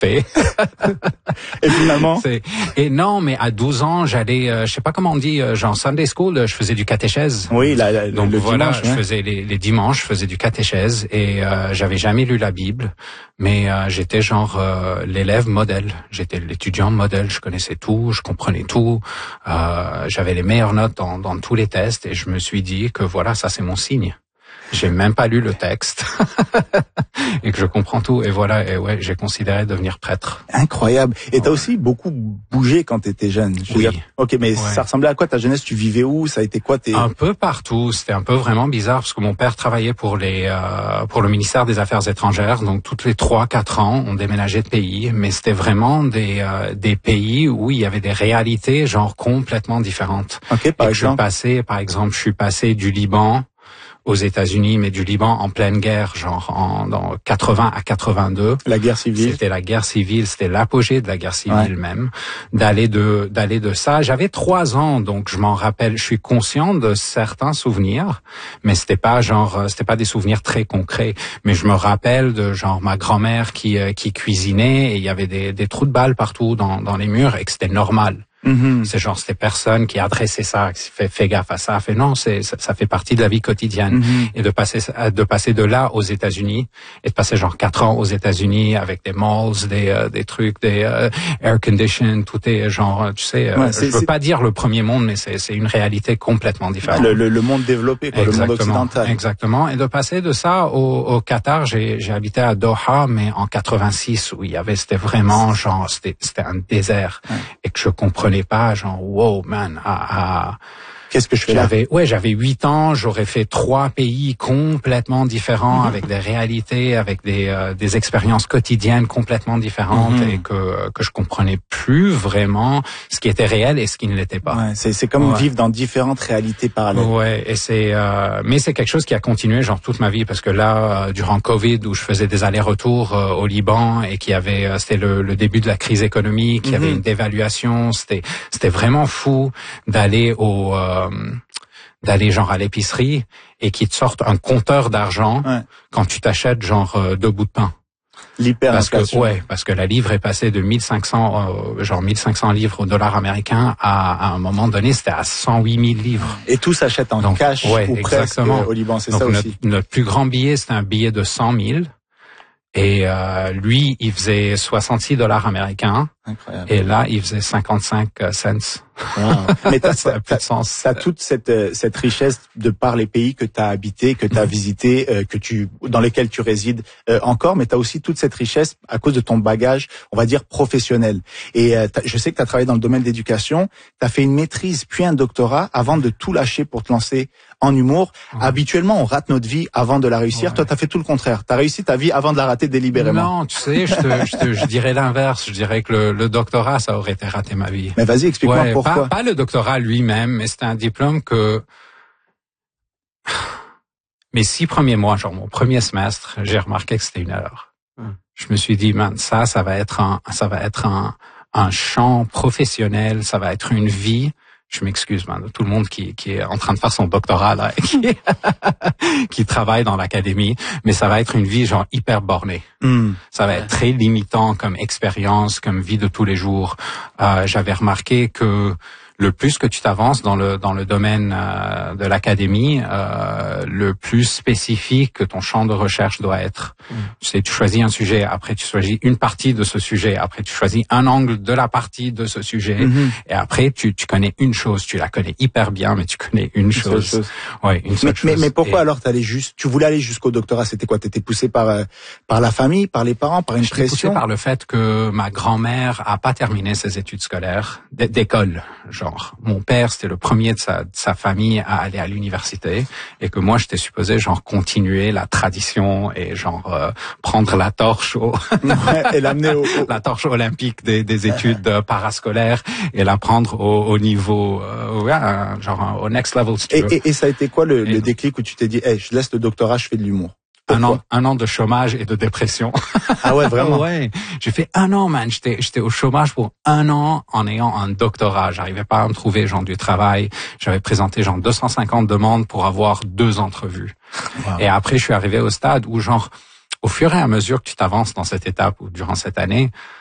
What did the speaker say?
paix. Et finalement? Et non, mais à 12 ans, j'allais, je sais pas comment on dit, genre Sunday School, je faisais du catéchèse. Oui, donc le voilà, dimanche, je faisais les dimanches, je faisais du catéchèse et j'avais jamais lu la Bible, mais j'étais genre l'élève modèle. J'étais l'étudiant modèle, je connaissais tout, je comprenais tout, j'avais les meilleures notes dans tous les tests et je me suis dit que voilà, ça c'est mon signe. J'ai même pas lu le texte et que je comprends tout et voilà, et ouais, j'ai considéré devenir prêtre. Incroyable. Et t'as aussi beaucoup bougé quand t'étais jeune. Oui. Ok, mais ça ressemblait à quoi ta jeunesse? Tu vivais où? Ça a été quoi Un peu partout. C'était un peu vraiment bizarre parce que mon père travaillait pour le ministère des Affaires étrangères. Donc toutes les 3-4 ans, on déménageait de pays, mais c'était vraiment des pays où il y avait des réalités genre complètement différentes. Ok, par exemple. Je suis passé du Liban aux États-Unis, mais du Liban en pleine guerre, genre dans 80 à 82. La guerre civile. C'était la guerre civile, c'était l'apogée de la guerre civile même. D'aller de ça. J'avais 3 ans, donc je m'en rappelle. Je suis conscient de certains souvenirs, mais c'était pas des souvenirs très concrets. Mais je me rappelle de genre ma grand-mère qui cuisinait et il y avait des trous de balles partout dans les murs et que c'était normal. Mm-hmm. C'est genre c'était personne qui a adressé ça, qui fait gaffe à ça, fait non, ça fait partie de la vie quotidienne. Mm-hmm. Et de passer de là aux États-Unis et de passer genre 4 ans aux États-Unis avec des malls, des trucs, des air condition, tout est genre tu sais, je veux pas dire le premier monde, mais c'est une réalité complètement différente. Le monde développé, quoi, le monde occidental. Exactement. Et de passer de ça au Qatar, j'ai habité à Doha, mais en 86 où c'était vraiment genre c'était un désert et que je comprenais pas, genre, wow, man, qu'est-ce que je fais là? J'avais 8 ans, j'aurais fait 3 pays complètement différents, avec des réalités, avec des expériences quotidiennes complètement différentes et que je comprenais plus vraiment ce qui était réel et ce qui ne l'était pas. Ouais, c'est comme vivre dans différentes réalités parallèles. Ouais, et mais c'est quelque chose qui a continué genre toute ma vie parce que là, durant Covid où je faisais des allers-retours au Liban et c'était le début de la crise économique, il y avait une dévaluation, c'était vraiment fou d'aller genre à l'épicerie et qu'ils te sortent un compteur d'argent quand tu t'achètes genre 2 bouts de pain. L'hyperinflation. Parce que la livre est passée de 1500 livres au dollar américain à un moment donné, c'était à 108 000 livres. Et tout s'achète en cash ou presque au Liban, c'est ça aussi. Notre plus grand billet, c'était un billet de 100 000. Et lui, il faisait 66 $ américains. Incroyable. Et là, il faisait 55 cents. Wow. Mais ça a plus de sens. T'as toute cette richesse de par les pays que t'as habité, que t'as visité, dans lesquels tu résides encore, mais t'as aussi toute cette richesse à cause de ton bagage, on va dire professionnel. Et je sais que t'as travaillé dans le domaine de l'éducation, t'as fait une maîtrise puis un doctorat avant de tout lâcher pour te lancer en humour. Habituellement, on rate notre vie avant de la réussir. Toi, t'as fait tout le contraire. T'as réussi ta vie avant de la rater délibérément. Non, tu sais, je dirais l'inverse. Je dirais que le doctorat, ça aurait été rater ma vie. Mais vas-y, explique-moi pourquoi. Pas le doctorat lui-même, mais c'était un diplôme que mes 6 premiers mois, genre mon premier semestre, j'ai remarqué que c'était une erreur. Je me suis dit, man, ça va être un champ professionnel, ça va être une vie. Je m'excuse, man, de tout le monde qui est en train de faire son doctorat là, qui travaille dans l'académie, mais ça va être une vie genre hyper bornée. Ça va être très limitant comme expérience, comme vie de tous les jours. J'avais remarqué que le plus que tu t'avances dans le domaine de l'académie, le plus spécifique que ton champ de recherche doit être. Tu sais, tu choisis un sujet, après tu choisis une partie de ce sujet, après tu choisis un angle de la partie de ce sujet, et après tu connais une chose, tu la connais hyper bien, mais tu connais une chose. Ouais, une seule chose. Mais pourquoi alors tu voulais aller jusqu'au doctorat? C'était quoi? T'étais poussé par la famille, par les parents, par une pression? J'étais poussé par le fait que ma grand-mère a pas terminé ses études scolaires d'école, genre. Mon père, c'était le premier de sa famille à aller à l'université et que moi, j'étais supposé genre continuer la tradition et genre prendre la torche et l'amener la torche olympique des études parascolaires et la prendre au niveau genre au next level. Si tu veux. Et ça a été quoi le déclic où tu t'es dit, hey, je laisse le doctorat, je fais de l'humour? Un an de chômage et de dépression. Ah ouais, vraiment? Ouais. J'ai fait 1 an, man. J'étais au chômage pour 1 an en ayant un doctorat. J'arrivais pas à me trouver, genre, du travail. J'avais présenté, genre, 250 demandes pour avoir 2 entrevues. Wow. Et après, je suis arrivé au stade où, genre, au fur et à mesure que tu t'avances dans cette étape ou durant cette année,